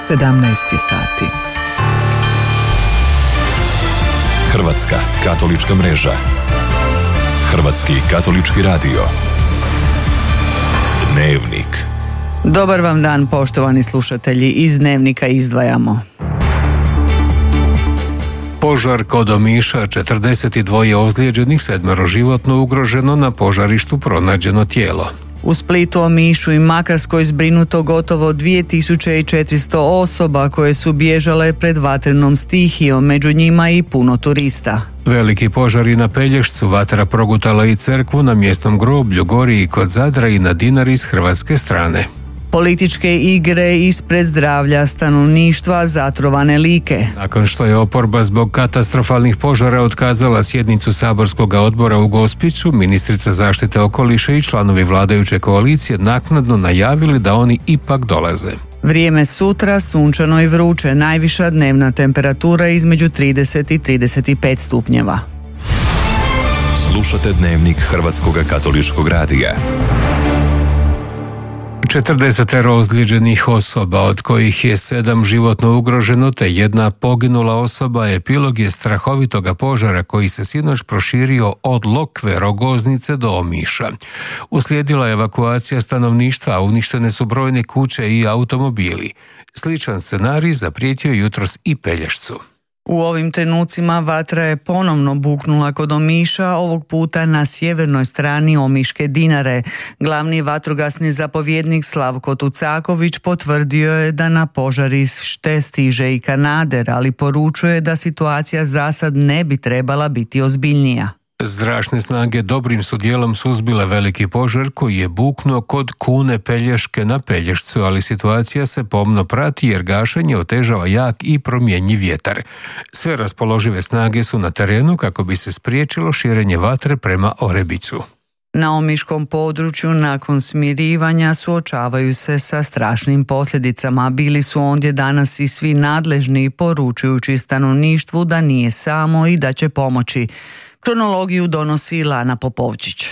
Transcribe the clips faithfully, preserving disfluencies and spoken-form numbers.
sedamnaest je sati. Hrvatska katolička mreža. Hrvatski katolički radio. Dnevnik. Dobar vam dan, poštovani slušatelji. Iz Dnevnika izdvajamo. Požar kod Omiša, četrdeset dva ozlijeđenih, sedmero životno ugroženo, na požarištu pronađeno tijelo. U Splitu, Omišu i Makarskoj zbrinuto gotovo dvije tisuće četiristo osoba koje su bježale pred vatrenom stihijom, među njima i puno turista. Veliki požari na Pelješcu, vatra progutala i crkvu na mjesnom groblju, gori i kod Zadra i na Dinari s hrvatske strane. Političke igre ispred zdravlja stanovništva, zatrovane Like. Nakon što je oporba zbog katastrofalnih požara otkazala sjednicu saborskog odbora u Gospiću, ministrica zaštite okoliša i članovi vladajuće koalicije naknadno najavili da oni ipak dolaze. Vrijeme sutra sunčano i vruće, najviša dnevna temperatura između trideset i trideset pet stupnjeva. Slušate Dnevnik Hrvatskog katoličkog radija. četrdeset ozlijeđenih osoba, od kojih je sedam životno ugroženo te jedna poginula osoba, epilog je strahovitoga požara koji se sinoć proširio od Lokve Rogoznice do Omiša. Uslijedila je evakuacija stanovništva, a uništene su brojne kuće i automobili. Sličan scenarij zaprijetio jutros i Pelješcu. U ovim trenucima vatra je ponovno buknula kod Omiša, ovog puta na sjevernoj strani Omiške Dinare. Glavni vatrogasni zapovjednik Slavko Tucaković potvrdio je da na požarište stiže i kanader, ali poručuje da situacija zasad ne bi trebala biti ozbiljnija. Zračne snage dobrim su dijelom suzbile veliki požar koji je buknuo kod Kune Pelješke na Pelješcu, ali situacija se pomno prati jer gašenje otežava jak i promjenjiv vjetar. Sve raspoložive snage su na terenu kako bi se spriječilo širenje vatre prema Orebiću. Na omiškom području nakon smirivanja suočavaju se sa strašnim posljedicama. Bili su ondje danas i svi nadležni, poručujući stanovništvu da nije samo i da će pomoći. Kronologiju donosi Lana Popovčić.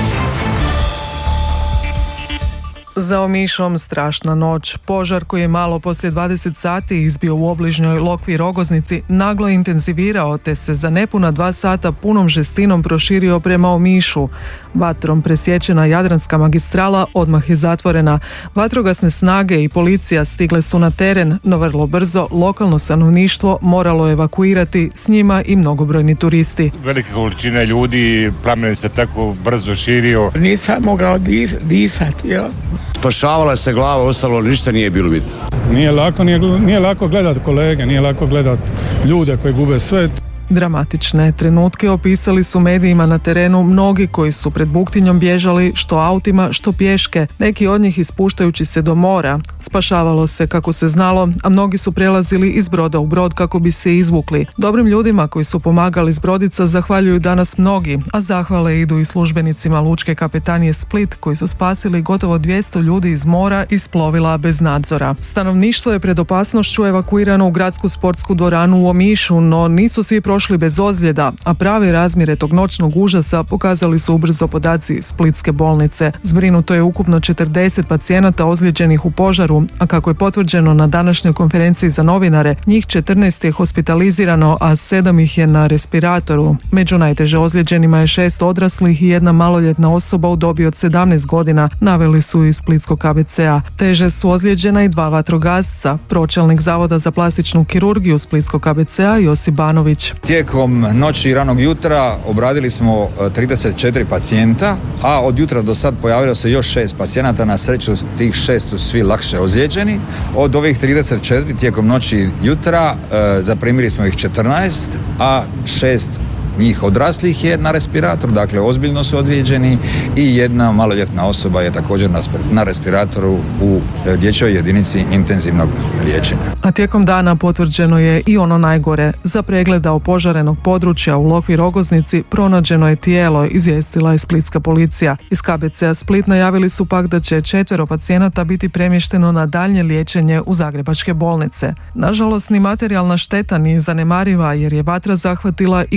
Za Omišom strašna noć. Požar koji je malo poslije dvadeset sati izbio u obližnjoj Lokvi Rogoznici naglo intenzivirao te se za nepuna dva sata punom žestinom proširio prema Omišu. Vatrom presječena Jadranska magistrala odmah je zatvorena. Vatrogasne snage i policija stigle su na teren, no vrlo brzo lokalno stanovništvo moralo evakuirati, s njima i mnogobrojni turisti. Velike količine ljudi, plamen se tako brzo širio. Nisam mogao dis, disati, ja. Spašavala se glava, ostalo ništa nije bilo bitno. Nije lako, nije, nije lako gledati kolege, nije lako gledati ljude koji gube sve. Dramatične trenutke opisali su medijima na terenu mnogi koji su pred buktinjom bježali što autima, što pješke, neki od njih ispuštajući se do mora. Spašavalo se kako se znalo, a mnogi su prelazili iz broda u brod kako bi se izvukli. Dobrim ljudima koji su pomagali s brodica zahvaljuju danas mnogi, a zahvale idu i službenicima Lučke kapetanije Split koji su spasili gotovo dvjesto ljudi iz mora iz plovila bez nadzora. Stanovništvo je pred opasnošću evakuirano u gradsku sportsku dvoranu u Omišu, no nisu svi prošli bez ozljeda, a prave razmjere tog noćnog užasa pokazali su ubrzo podaci Splitske bolnice. Zbrinuto je ukupno četrdeset pacijenata ozlijeđenih u požaru, a kako je potvrđeno na današnjoj konferenciji za novinare, njih četrnaest je hospitalizirano, a sedam ih je na respiratoru. Među najteže ozlijeđenima je šest odraslih i jedna maloljetna osoba u dobi od sedamnaest godina, naveli su iz Splitskog K B C-a. Teže su ozlijeđena i dva vatrogasca, pročelnik Zavoda za plastičnu kirurgiju Splitskog K B C-a Josip Banović. Tijekom noći i ranog jutra obradili smo trideset četiri pacijenta, a od jutra do sad pojavilo se još šest pacijenata. Na sreću tih šest su svi lakše ozlijeđeni. Od ovih trideset četiri tijekom noći i jutra e, zaprimili smo ih četrnaest, a šest njih odraslih je na respiratoru, dakle ozbiljno su ozlijeđeni, i jedna maloljetna osoba je također na respiratoru u dječjoj jedinici intenzivnog liječenja. A tijekom dana potvrđeno je i ono najgore. Za pregleda opožarenog područja u Lokvi Rogoznici pronađeno je tijelo, izvijestila je splitska policija. Iz K B C-a Split najavili su pak da će četvero pacijenata biti premješteno na daljnje liječenje u zagrebačke bolnice. Nažalost, ni materijalna šteta nije zanemariva jer je vatra zahvatila i kuće.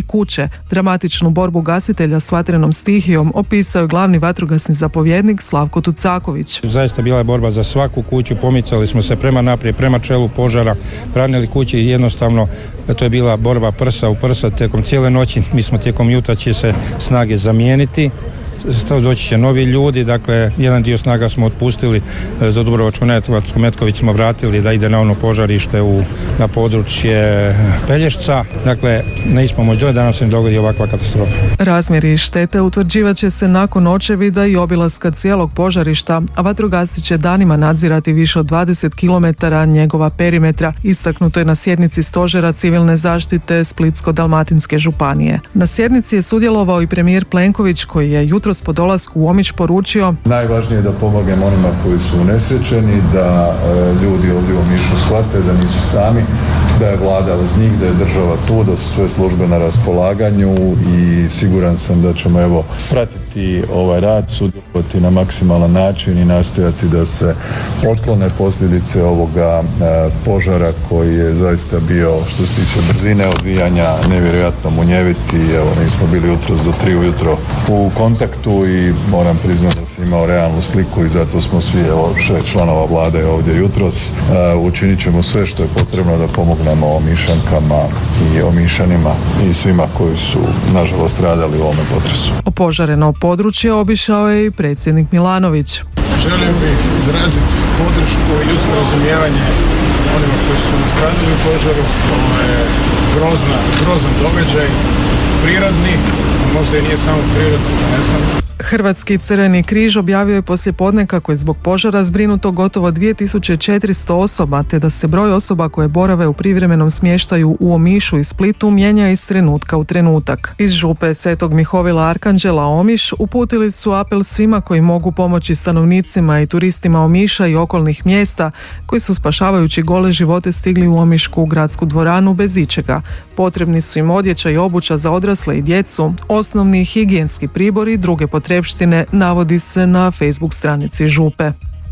kuće. Dramatičnu borbu gasitelja s vatrenom stihijom opisao je glavni vatrogasni zapovjednik Slavko Tucaković. Zaista bila je borba za svaku kuću, pomicali smo se prema naprijed, prema čelu požara, branili kuće i jednostavno to je bila borba prsa u prsa tijekom cijele noći. Mi smo tijekom jutra će se snage zamijeniti. Doći će novi ljudi, dakle jedan dio snaga smo otpustili za Dubrovačko-Neretvansku, Metković smo vratili da ide na ono požarište u, na područje Pelješca, dakle ne ispomoć do da nam se ne dogodi ovakva katastrofa. Razmjeri štete utvrđivat će se nakon očevida i obilaska cijelog požarišta, a vatrogasci će danima nadzirati više od dvadeset kilometara njegova perimetra, istaknuto je na sjednici Stožera civilne zaštite Splitsko-dalmatinske županije. Na sjednici je sudjelovao i premijer Plenković koji je jutros po dolasku u Omiš poručio: najvažnije je da pomognemo onima koji su unesrećeni, da e, ljudi ovdje u Omišu shvate da nisu sami, da je vlada uz njih, da je država tu, da su sve službe na raspolaganju i siguran sam da ćemo evo pratiti ovaj rad, sudjelovati na maksimalan način i nastojati da se otklone posljedice ovoga e, požara koji je zaista bio, što se tiče brzine odvijanja, nevjerojatno munjevit i evo mi smo bili jutros do tri ujutro u kontaktu i moram priznati da sam imao realnu sliku i zato smo svi, evo šest članova vlade ovdje jutros. Uh, učinit ćemo sve što je potrebno da pomognemo Omišankama i Omišanima i svima koji su nažalost stradali u ovome potresu. Opožareno područje obišao je i predsjednik Milanović. Želio bih izraziti podršku i ljudsko razumijevanje onima koji su nastradali u požaru. Ovo je grozna, grozan događaj, prirodni, a možda i nije samo prirodni, ne znam. Hrvatski Crveni križ objavio je poslijepodne kako je zbog požara zbrinuto gotovo dvije tisuće četiristo osoba, te da se broj osoba koje borave u privremenom smještaju u Omišu i Splitu mijenja iz trenutka u trenutak. Iz župe Svetog Mihovila Arkanđela Omiš uputili su apel svima koji mogu pomoći stanovnicima i turistima Omiša i okolnih mjesta koji su spašavajući gole živote stigli u Omišku gradsku dvoranu bez ičega. Potrebni su im odjeća i obuća za odrasle i djecu, osnovni higijenski pribori i druge potrebštine, navodi se na Facebook stranici župe.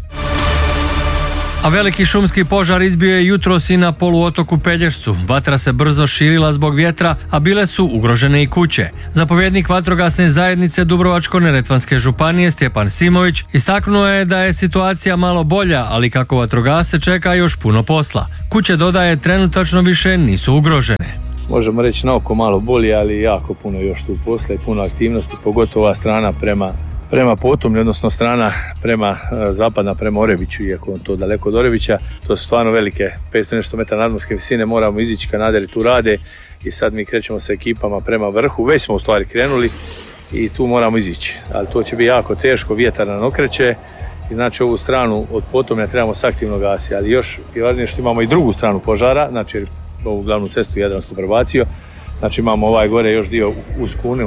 A veliki šumski požar izbio je jutros i na poluotoku Pelješcu. Vatra se brzo širila zbog vjetra, a bile su ugrožene i kuće. Zapovjednik vatrogasne zajednice Dubrovačko-Neretvanske županije Stjepan Simović istaknuo je da je situacija malo bolja, ali kako vatrogasce čeka još puno posla. Kuće, dodaje, trenutačno više nisu ugrožene. Možemo reći na oko malo bolje, ali jako puno još tu posla i puno aktivnosti, pogotovo ova strana prema, prema Potomlju, odnosno strana prema zapadna, prema Orebiću, iako on to daleko od Orebića. To su stvarno velike, petsto nešto metara nadmorske visine, moramo izići, kanaderi tu rade i sad mi krećemo sa ekipama prema vrhu, već smo u stvari krenuli i tu moramo izići, ali to će biti jako teško, vjetar nam okreće i znači ovu stranu od Potomlja trebamo se aktivno gasiti, ali još i važnije što imamo i drugu stranu požara, znači ovu glavnu cestu Jadransku prebacio, znači imamo ovaj gore još dio uz Kunu,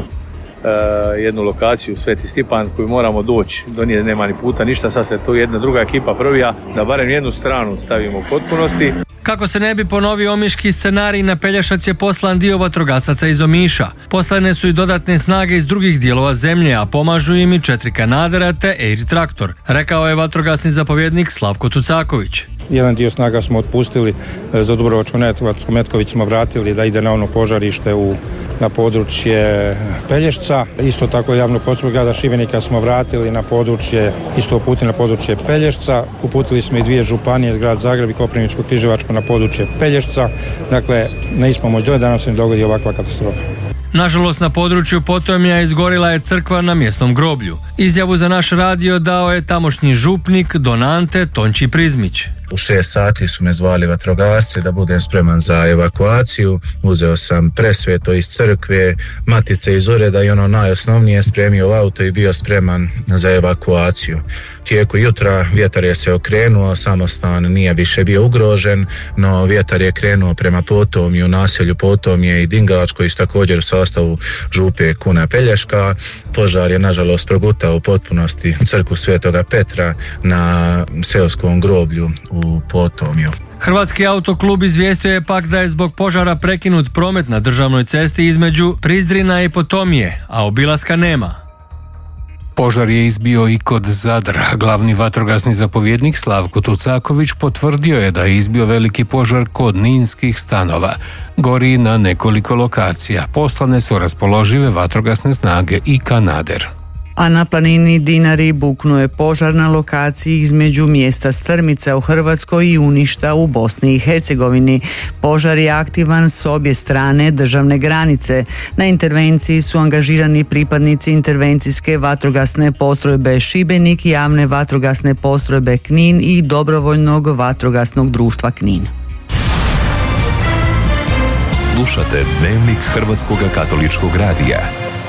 Uh, jednu lokaciju Sveti Stipan koju moramo doći, do nje nema ni puta ništa, sad se to jedna druga ekipa provija da barem jednu stranu stavimo u potpunosti. Kako se ne bi ponovio omiški scenarij, na Pelješac je poslan dio vatrogasaca iz Omiša. Poslane su i dodatne snage iz drugih dijelova zemlje, a pomažu im i četiri kanadera te Air traktor, rekao je vatrogasni zapovjednik Slavko Tucaković. Jedan dio snaga smo otpustili za Dubrovačko-Neretvansku, Metković smo vratili da ide na ono požarište u, na područje Pelješca. Isto tako javnu postrojbu grada Šibenika smo vratili na područje, isto uputili na područje Pelješca. Uputili smo i dvije županije, grad Zagreb i Koprivničko-Križevačko na područje Pelješca. Dakle, ne ispomoć do da nam se ne dogodi ovakva katastrofa. Nažalost, na području Potomlja izgorila je crkva na mjesnom groblju. Izjavu za naš radio dao je tamošnji župnik Donante Tonči Prizmić. U šest sati su me zvali vatrogasci da budem spreman za evakuaciju. Uzeo sam presveto iz crkve, matice iz ureda i ono najosnovnije, spremio auto i bio spreman za evakuaciju. Tijeku jutra vjetar je se okrenuo, samostan nije više bio ugrožen, no vjetar je krenuo prema Potomlju, naselju Potomlje i Dingač koji su također u sastavu župe Kuna Pelješka. Požar je nažalost progutao u potpunosti crkvu Svetoga Petra na seoskom groblju u Potomlju. Hrvatski autoklub izvijestio je pak da je zbog požara prekinut promet na državnoj cesti između Prizdrina i Potomlje, a obilaska nema. Požar je izbio i kod Zadra. Glavni vatrogasni zapovjednik Slavko Tucaković potvrdio je da je izbio veliki požar kod ninskih stanova. Gori na nekoliko lokacija. Poslane su raspoložive vatrogasne snage i kanader. A na planini Dinari buknuo je požar na lokaciji između mjesta Strmica u Hrvatskoj i Uništa u Bosni i Hercegovini. Požar je aktivan s obje strane državne granice. Na intervenciji su angažirani pripadnici intervencijske vatrogasne postrojbe Šibenik, javne vatrogasne postrojbe Knin i dobrovoljnog vatrogasnog društva Knin. Slušate Dnevnik Hrvatskog katoličkog radija.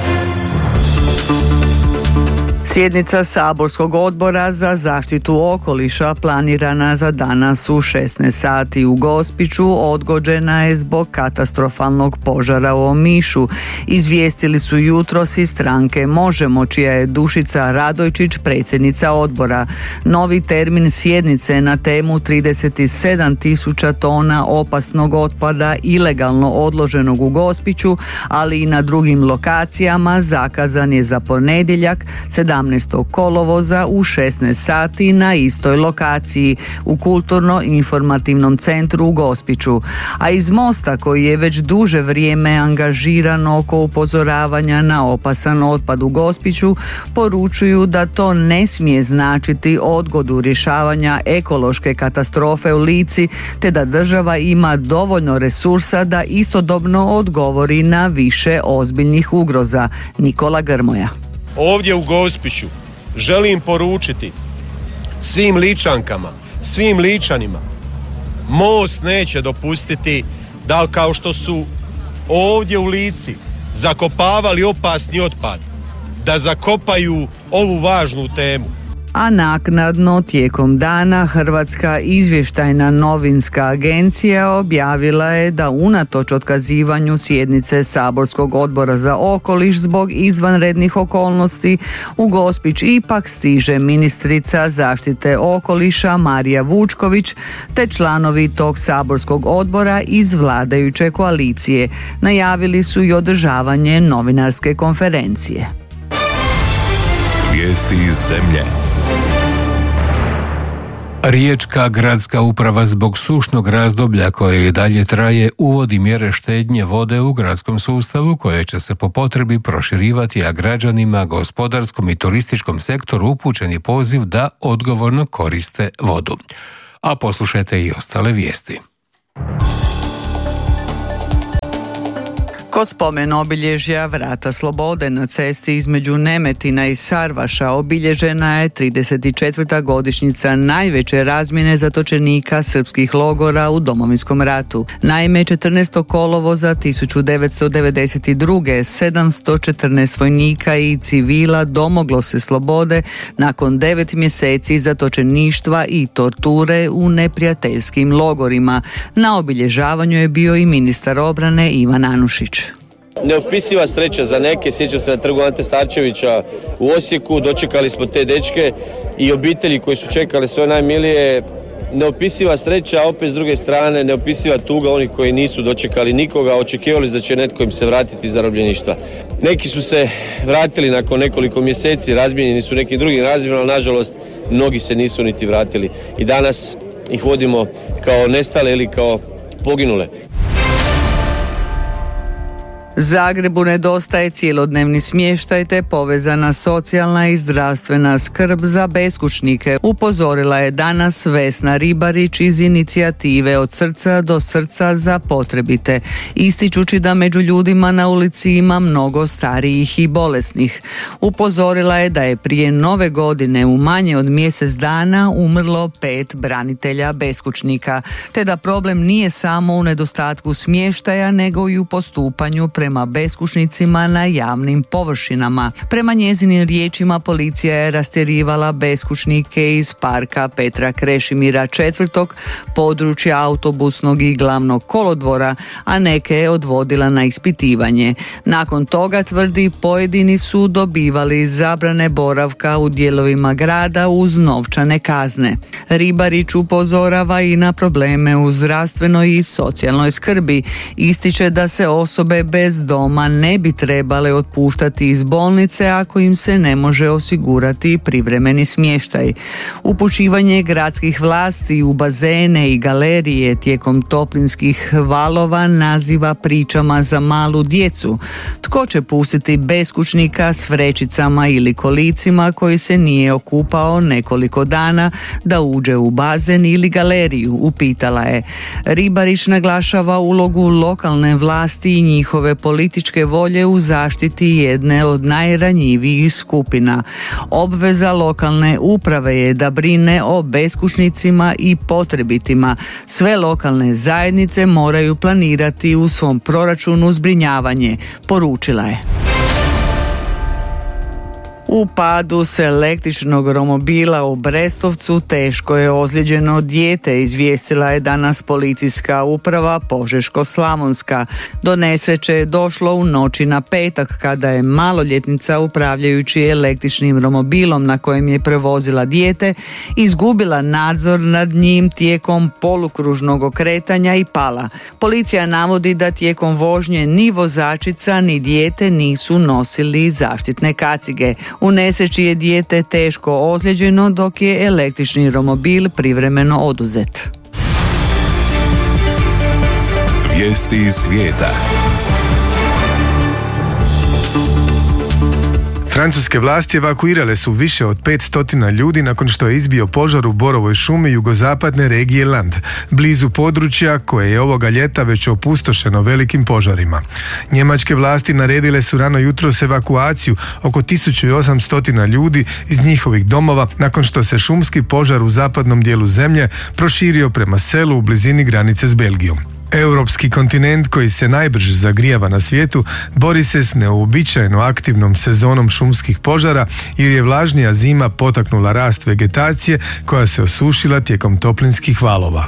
Sjednica saborskog odbora za zaštitu okoliša planirana za danas u šesnaest sati u Gospiću odgođena je zbog katastrofalnog požara u Omišu. Izvijestili su jutros iz stranke Možemo, čija je Dušica Radojčić predsjednica odbora. Novi termin sjednice na temu trideset sedam tisuća tona opasnog otpada ilegalno odloženog u Gospiću, ali i na drugim lokacijama, zakazan je za ponedjeljak sedamnaestog kolovoza u šesnaest sati na istoj lokaciji u Kulturno-informativnom centru u Gospiću. A iz Mosta, koji je već duže vrijeme angažiran oko upozoravanja na opasan otpad u Gospiću, poručuju da to ne smije značiti odgodu rješavanja ekološke katastrofe u Lici, te da država ima dovoljno resursa da istodobno odgovori na više ozbiljnih ugroza. Nikola Grmoja. Ovdje u Gospiću želim poručiti svim Ličankama, svim Ličanima, Most neće dopustiti da kao što su ovdje u Lici zakopavali opasni otpad, da zakopaju ovu važnu temu. A naknadno tijekom dana Hrvatska izvještajna novinska agencija objavila je da unatoč otkazivanju sjednice saborskog odbora za okoliš zbog izvanrednih okolnosti u Gospić ipak stiže ministrica zaštite okoliša Marija Vučković te članovi tog saborskog odbora iz vladajuće koalicije. Najavili su i održavanje novinarske konferencije. Vijesti iz zemlje. Riječka gradska uprava zbog sušnog razdoblja koje i dalje traje uvodi mjere štednje vode u gradskom sustavu koje će se po potrebi proširivati, a građanima, gospodarskom i turističkom sektoru upućen je poziv da odgovorno koriste vodu. A poslušajte i ostale vijesti. Kod spomen obilježja Vrata slobode na cesti između Nemetina i Sarvaša obilježena je trideset četvrta godišnjica najveće razmjene zatočenika srpskih logora u Domovinskom ratu. Naime, četrnaestog kolovoza tisuću devetsto devedeset druge. sedamsto četrnaest vojnika i civila domoglo se slobode nakon devet mjeseci zatočeništva i torture u neprijateljskim logorima. Na obilježavanju je bio i ministar obrane Ivan Anušić. Neopisiva sreća za neke, sjećam se na trgu Ante Starčevića u Osijeku, dočekali smo te dečke i obitelji koji su čekali svoje najmilije. Neopisiva sreća, a opet s druge strane neopisiva tuga onih koji nisu dočekali nikoga, očekivali da će netko im se vratiti iz zarobljeništva. Neki su se vratili nakon nekoliko mjeseci, razmijenjeni su nekim drugim razmjerima, ali nažalost mnogi se nisu niti vratili. I danas ih vodimo kao nestale ili kao poginule. Zagrebu nedostaje cjelodnevni smještaj te povezana socijalna i zdravstvena skrb za beskućnike, upozorila je danas Vesna Ribarić iz inicijative Od srca do srca za potrebite, ističući da među ljudima na ulici ima mnogo starijih i bolesnih. Upozorila je da je prije nove godine u manje od mjesec dana umrlo pet branitelja beskućnika, te da problem nije samo u nedostatku smještaja nego i u postupanju prema prema beskućnicima na javnim površinama. Prema njezinim riječima, policija je rastjerivala beskućnike iz parka Petra Krešimira četvrtog, područja autobusnog i glavnog kolodvora, a neke je odvodila na ispitivanje. Nakon toga, tvrdi, pojedini su dobivali zabrane boravka u dijelovima grada uz novčane kazne. Ribarić upozorava i na probleme u zdravstvenoj i socijalnoj skrbi. Ističe da se osobe bez bez doma ne bi trebale otpuštati iz bolnice ako im se ne može osigurati privremeni smještaj. Upućivanje gradskih vlasti u bazene i galerije tijekom toplinskih valova naziva pričama za malu djecu. Tko će pustiti beskućnika s vrećicama ili kolicima koji se nije okupao nekoliko dana da uđe u bazen ili galeriju, upitala je. Ribarić naglašava ulogu lokalne vlasti i njihove političke volje u zaštiti jedne od najranjivijih skupina. Obveza lokalne uprave je da brine o beskućnicima i potrebitima. Sve lokalne zajednice moraju planirati u svom proračunu zbrinjavanje, poručila je. U padu s električnog romobila u Brestovcu teško je ozlijeđeno dijete, izvijestila je danas policijska uprava Požeško-slavonska. Do nesreće je došlo u noći na petak kada je maloljetnica upravljajući električnim romobilom na kojem je prevozila dijete izgubila nadzor nad njim tijekom polukružnog okretanja i pala. Policija navodi da tijekom vožnje ni vozačica ni dijete nisu nosili zaštitne kacige. U nesreći je dijete teško ozlijeđeno dok je električni romobil privremeno oduzet. Vijesti iz svijeta. Francuske vlasti evakuirale su više od petsto ljudi nakon što je izbio požar u borovoj šumi jugozapadne regije Land, blizu područja koje je ovoga ljeta već opustošeno velikim požarima. Njemačke vlasti naredile su rano jutros evakuaciju oko tisuću osamsto ljudi iz njihovih domova nakon što se šumski požar u zapadnom dijelu zemlje proširio prema selu u blizini granice s Belgijom. Europski kontinent koji se najbrže zagrijava na svijetu bori se s neuobičajeno aktivnom sezonom šumskih požara jer je vlažnija zima potaknula rast vegetacije koja se osušila tijekom toplinskih valova.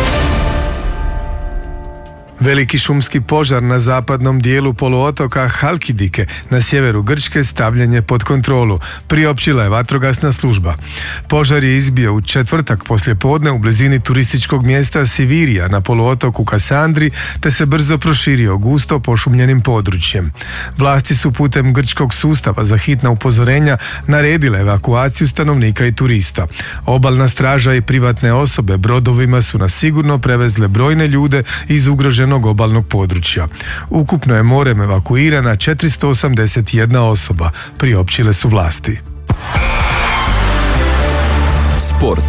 Veliki šumski požar na zapadnom dijelu poluotoka Halkidike na sjeveru Grčke stavljen je pod kontrolu, priopćila je vatrogasna služba. Požar je izbio u četvrtak poslijepodne u blizini turističkog mjesta Sivirija na poluotoku Kasandri te se brzo proširio gusto pošumljenim područjem. Vlasti su putem grčkog sustava za hitna upozorenja naredile evakuaciju stanovnika i turista. Obalna straža i privatne osobe brodovima su nas sigurno prevezle brojne ljude iz ugroženog obalnog područja. Ukupno je morem evakuirana četiristo osamdeset jedna osoba, priopćile su vlasti. Sport.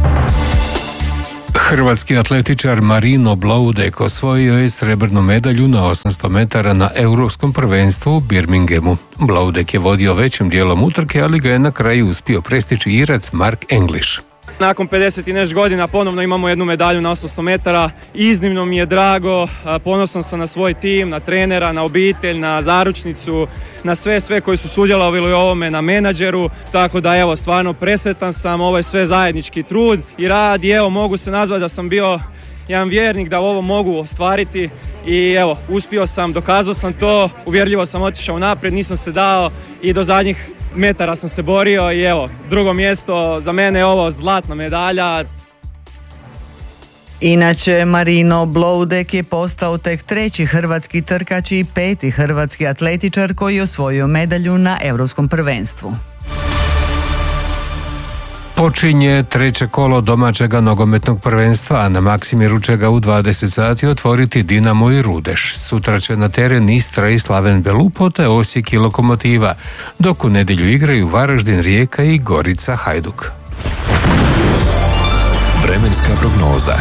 Hrvatski atletičar Marino Bloudek osvojio je srebrnu medalju na osamsto metara na Europskom prvenstvu u Birminghamu. Bloudek je vodio većim dijelom utrke, ali ga je na kraju uspio prestići Irac Mark English. Nakon pedeset i nešto godina ponovno imamo jednu medalju na osamsto metara. Iznimno mi je drago, ponosan sam na svoj tim, na trenera, na obitelj, na zaručnicu, na sve sve koji su sudjelovali u ovome, na menadžeru. Tako da evo, stvarno presretan sam, ovo je sve zajednički trud i rad i evo, mogu se nazvati da sam bio jedan vjernik da ovo mogu ostvariti i evo, uspio sam, dokazao sam to, uvjerljivo sam otišao naprijed, nisam se dao i do zadnjih metara sam se borio i evo, drugo mjesto, za mene je ovo zlatna medalja. Inače, Marino Bloudek je postao tek treći hrvatski trkač i peti hrvatski atletičar koji je osvojio medalju na Europskom prvenstvu. Počinje treće kolo domaćega nogometnog prvenstva, a na Maksimiru će ga u dvadeset sati otvoriti Dinamo i Rudeš. Sutra će na teren Istra i Slaven Belupo te Osijek i Lokomotiva, dok u nedjelju igraju Varaždin, Rijeka i Gorica Hajduk. Vremenska prognoza.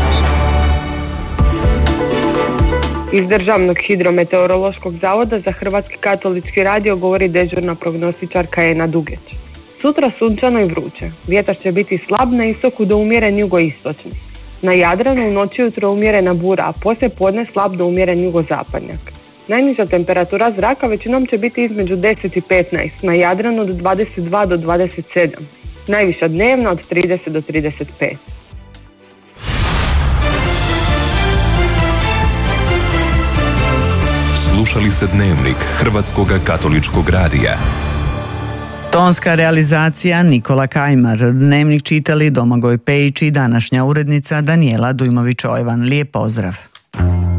Iz Državnog hidrometeorološkog zavoda za Hrvatski katolički radio govori dežurna prognostičarka Ena Dugeć. Sutra sunčano i vruće. Vjetar će biti slab na istoku do umjeren jugoistočni. Na Jadranu u noći ujutro umjerena bura, a poslije podne slab do umjeren jugozapadnjak. Najniža temperatura zraka većinom će biti između deset i petnaest, na Jadranu od dvadeset dva do dvadeset sedam. Najviša dnevna od trideset do trideset pet. Slušali ste Dnevnik Hrvatskog katoličkog radija. Tonska realizacija Nikola Kajmar, Dnevnik čitali Domagoj Pejić i današnja urednica Danijela Dujmović-Ojvan. Lijep pozdrav.